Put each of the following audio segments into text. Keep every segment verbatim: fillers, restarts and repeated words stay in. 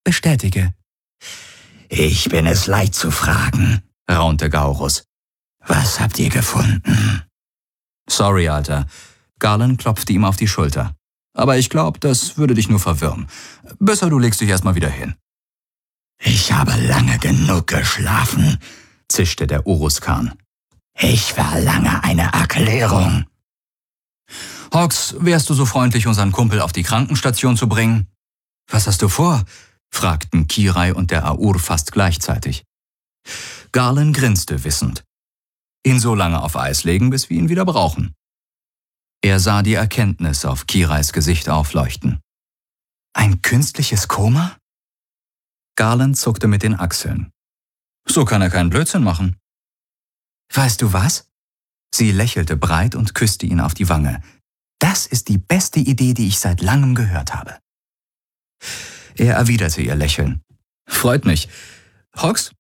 Bestätige. Ich bin es leid zu fragen, raunte Gaurus. Was habt ihr gefunden? Sorry, Alter. Garland klopfte ihm auf die Schulter. Aber ich glaube, das würde dich nur verwirren. Besser du legst dich erstmal wieder hin. Ich habe lange genug geschlafen, zischte der Urus-Khan. Ich verlange eine Erklärung. Hawks, wärst du so freundlich, unseren Kumpel auf die Krankenstation zu bringen? Was hast du vor? Fragten Kirai und der Aur fast gleichzeitig. Garland grinste wissend. Ihn so lange auf Eis legen, bis wir ihn wieder brauchen. Er sah die Erkenntnis auf Kirais Gesicht aufleuchten. Ein künstliches Koma? Garland zuckte mit den Achseln. So kann er keinen Blödsinn machen. Weißt du was? Sie lächelte breit und küsste ihn auf die Wange. Das ist die beste Idee, die ich seit langem gehört habe. Er erwiderte ihr Lächeln. Freut mich. Hawks?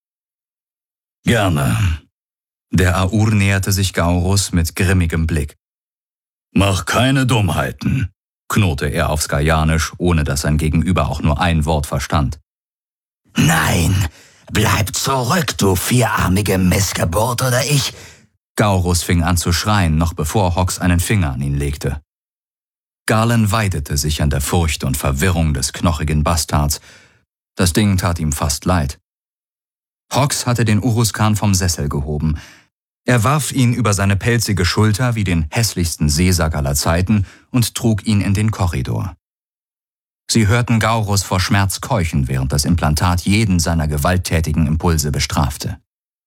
Gerne. Der Aur näherte sich Gaurus mit grimmigem Blick. Mach keine Dummheiten, knurrte er auf Skaianisch, ohne dass sein Gegenüber auch nur ein Wort verstand. Nein, bleib zurück, du vierarmige Missgeburt, oder ich... Gaurus fing an zu schreien, noch bevor Hawks einen Finger an ihn legte. Garland weidete sich an der Furcht und Verwirrung des knochigen Bastards. Das Ding tat ihm fast leid. Hawks hatte den Urus-Khan vom Sessel gehoben. Er warf ihn über seine pelzige Schulter wie den hässlichsten Seesack aller Zeiten und trug ihn in den Korridor. Sie hörten Gaurus vor Schmerz keuchen, während das Implantat jeden seiner gewalttätigen Impulse bestrafte.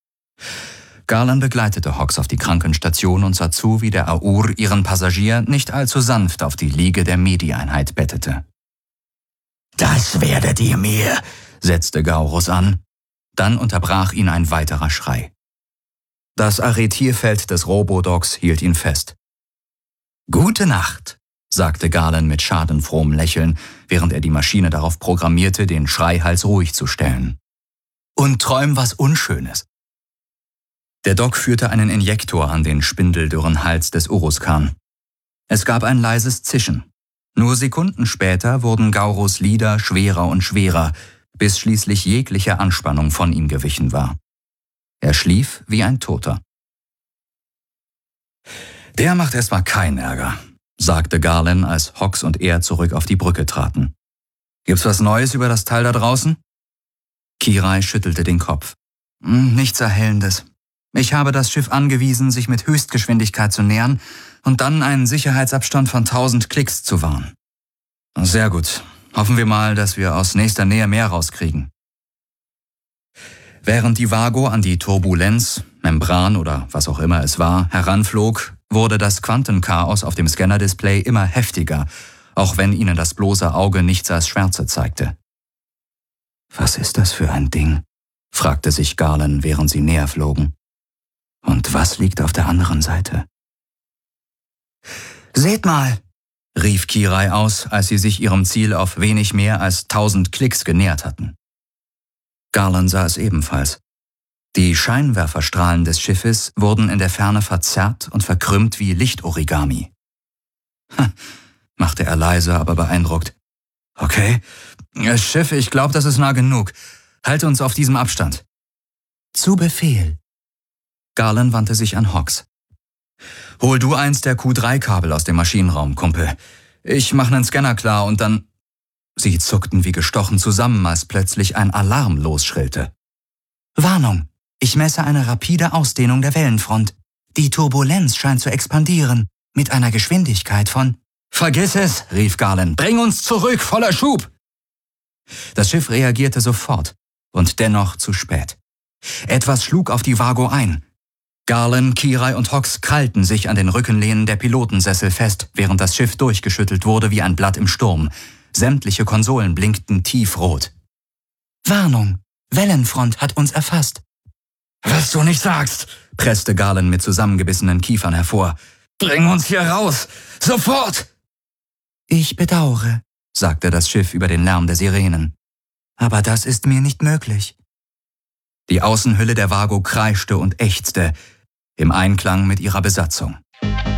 Garland begleitete Hawks auf die Krankenstation und sah zu, wie der Aur ihren Passagier nicht allzu sanft auf die Liege der Medi-Einheit bettete. »Das werdet ihr mir«, setzte Gaurus an. Dann unterbrach ihn ein weiterer Schrei. Das Arretierfeld des Robodogs hielt ihn fest. »Gute Nacht«, sagte Garland mit schadenfrohem Lächeln, während er die Maschine darauf programmierte, den Schreihals ruhig zu stellen. »Und träum was Unschönes.« Der Doc führte einen Injektor an den spindeldürren Hals des Urus-Khan. Es gab ein leises Zischen. Nur Sekunden später wurden Gaurus Lider schwerer und schwerer, bis schließlich jegliche Anspannung von ihm gewichen war. Er schlief wie ein Toter. »Der macht erstmal keinen Ärger«, sagte Garland, als Hawks und er zurück auf die Brücke traten. »Gibt's was Neues über das Teil da draußen?« Kirai schüttelte den Kopf. »Nichts Erhellendes. Ich habe das Schiff angewiesen, sich mit Höchstgeschwindigkeit zu nähern und dann einen Sicherheitsabstand von tausend Klicks zu wahren.« »Sehr gut. Hoffen wir mal, dass wir aus nächster Nähe mehr rauskriegen.« Während die Vago an die Turbulenz, Membran oder was auch immer es war, heranflog, wurde das Quantenchaos auf dem Scanner-Display immer heftiger, auch wenn ihnen das bloße Auge nichts als Schwärze zeigte. »Was ist das für ein Ding?« fragte sich Garland, während sie näher flogen. »Und was liegt auf der anderen Seite?« »Seht mal«, rief Kirai aus, als sie sich ihrem Ziel auf wenig mehr als tausend Klicks genähert hatten. Garland sah es ebenfalls. Die Scheinwerferstrahlen des Schiffes wurden in der Ferne verzerrt und verkrümmt wie Lichtorigami. »Ha«, machte er leise, aber beeindruckt. »Okay, Schiff, ich glaube, das ist nah genug. Halte uns auf diesem Abstand.« »Zu Befehl.« Garland wandte sich an Hawks. »Hol du eins der Q drei Kabel aus dem Maschinenraum, Kumpel. Ich mache einen Scanner klar und dann...« Sie zuckten wie gestochen zusammen, als plötzlich ein Alarm losschrillte. »Warnung! Ich messe eine rapide Ausdehnung der Wellenfront. Die Turbulenz scheint zu expandieren, mit einer Geschwindigkeit von...« »Vergiss es«, rief Garland. »Bring uns zurück, voller Schub!« Das Schiff reagierte sofort, und dennoch zu spät. Etwas schlug auf die Vago ein. Garland, Kirai und Hawks krallten sich an den Rückenlehnen der Pilotensessel fest, während das Schiff durchgeschüttelt wurde wie ein Blatt im Sturm. Sämtliche Konsolen blinkten tiefrot. »Warnung! Wellenfront hat uns erfasst!« »Was du nicht sagst«, presste Garland mit zusammengebissenen Kiefern hervor. »Bring uns hier raus! Sofort!« »Ich bedauere«, sagte das Schiff über den Lärm der Sirenen. »Aber das ist mir nicht möglich.« Die Außenhülle der Vago kreischte und ächzte, im Einklang mit ihrer Besatzung.